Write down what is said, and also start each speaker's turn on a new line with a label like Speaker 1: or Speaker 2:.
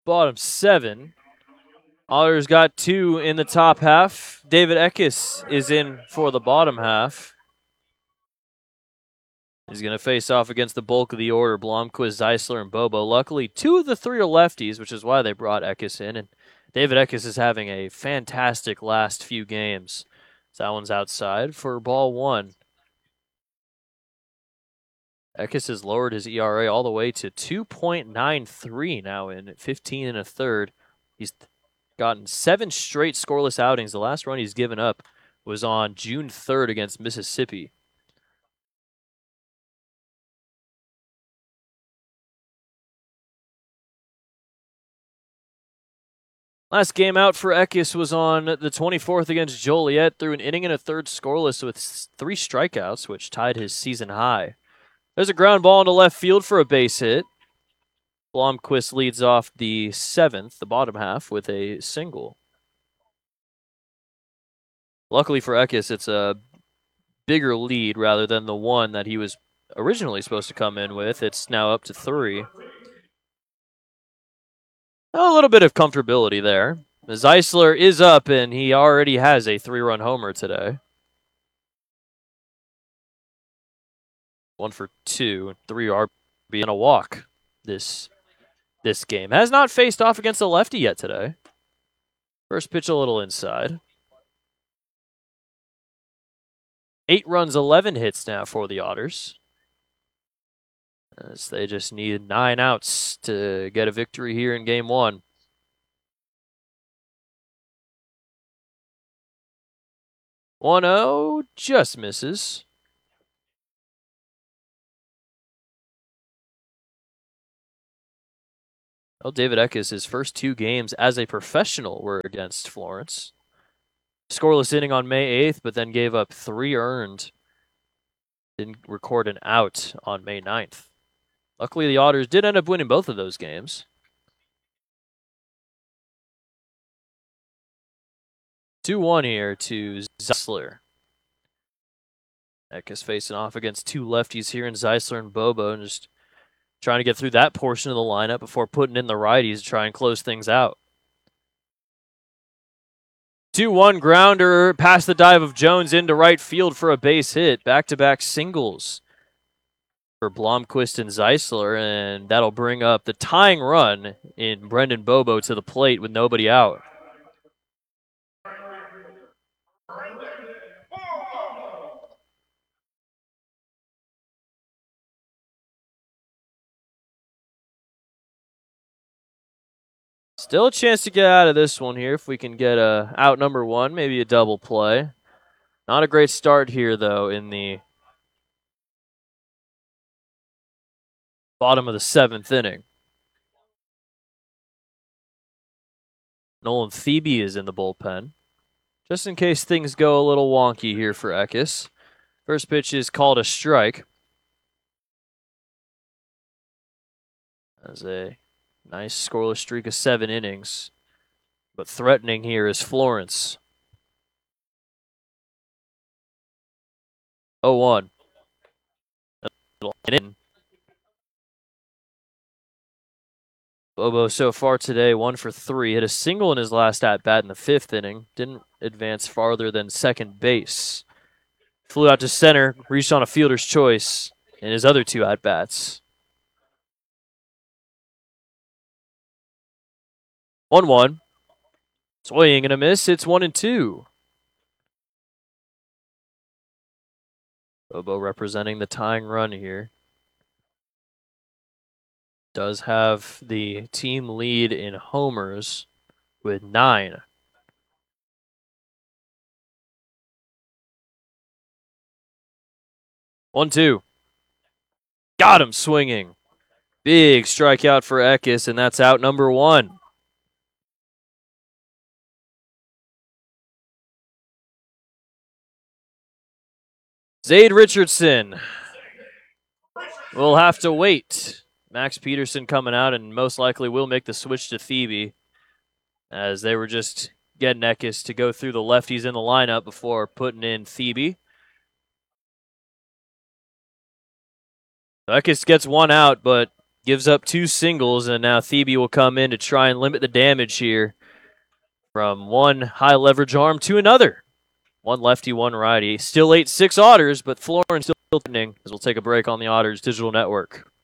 Speaker 1: bottom 7. Otters got 2 in the top half. David Eckes is in for the bottom half. He's going to face off against the bulk of the order, Blomqvist, Zeisler, and Bobo. Luckily, 2 of the 3 are lefties, which is why they brought Eckes in. And David Eckes is having a fantastic last few games. So that one's outside for ball 1. Eckes has lowered his ERA all the way to 2.93 now in 15 and a third. He's gotten 7 straight scoreless outings. The last run he's given up was on June 3rd against Mississippi. Last game out for Eckes was on the 24th against Joliet, through an inning and a third scoreless with 3 strikeouts, which tied his season high. There's a ground ball into left field for a base hit. Blomqvist leads off the 7th, the bottom half, with a single. Luckily for Eckes, it's a bigger lead rather than the one that he was originally supposed to come in with. It's now up to 3. A little bit of comfortability there. Zeisler is up, and he already has a 3-run homer today. 1 for 2, 3 RB and a walk this game. Has not faced off against a lefty yet today. First pitch a little inside. 8 runs, 11 hits now for the Otters, as they just need 9 outs to get a victory here in game 1. "1-0, just misses. Well, David Eckes, his first 2 games as a professional were against Florence. Scoreless inning on May 8th, but then gave up 3 earned. Didn't record an out on May 9th. Luckily, the Otters did end up winning both of those games. 2-1 here to Zeisler. Eckes facing off against 2 lefties here in Zeisler and Bobo, and just trying to get through that portion of the lineup before putting in the righties to try and close things out. 2-1 grounder past the dive of Jones into right field for a base hit. Back-to-back singles for Blomqvist and Zeisler, and that'll bring up the tying run in Brendan Bobo to the plate with nobody out. Still a chance to get out of this one here if we can get out number 1, maybe a double play. Not a great start here, though, in the bottom of the 7th inning. Nolan Thebe is in the bullpen, just in case things go a little wonky here for Eckes. First pitch is called a strike. As a nice scoreless streak of 7 innings. But threatening here is Florence. 0-1. Bobo so far today, 1 for 3. Hit a single in his last at-bat in the 5th inning. Didn't advance farther than second base. Flew out to center, reached on a fielder's choice in his other 2 at-bats. 1-1. Swing and a miss. It's 1-2. Bobo representing the tying run here. Does have the team lead in homers with 9. One, 2. Got him swinging. Big strikeout for Eckes, and that's out number 1. Zade Richardson will have to wait. Max Peterson coming out and most likely will make the switch to Thebe, as they were just getting Eckes to go through the lefties in the lineup before putting in Thebe. Eckes gets 1 out, but gives up 2 singles, and now Thebe will come in to try and limit the damage here from one high leverage arm to another. One lefty, one righty. Still 8-6 Otters, but Florin still threatening as we'll take a break on the Otters Digital Network.